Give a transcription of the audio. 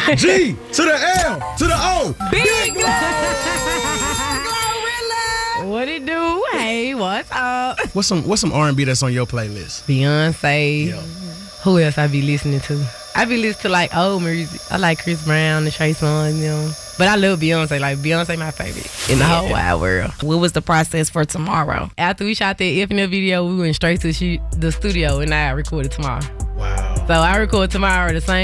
G to the L to the O. Big What it do? Hey, what's up? What's some R&B that's on your playlist? Beyonce. Yeah. Who else I be listening to? I be listening to like old music. I like Chris Brown and Trey Songz, you know. But I love Beyonce. Like Beyonce, my favorite in the whole wide world. What was the process for tomorrow? After we shot that Infinite video, we went straight to the studio and I recorded tomorrow. Wow. So I record tomorrow the same